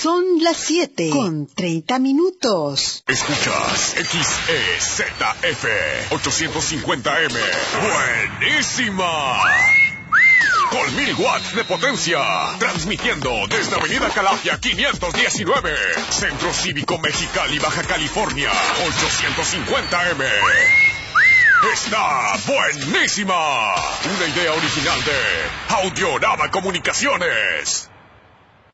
Son las 7:30. Escuchas XEZF 850M. ¡Buenísima! Con 1000 watts de potencia. Transmitiendo desde Avenida Calafia 519. Centro Cívico Mexicali, Baja California. 850M. ¡Está buenísima! Una idea original de Audiorama Comunicaciones.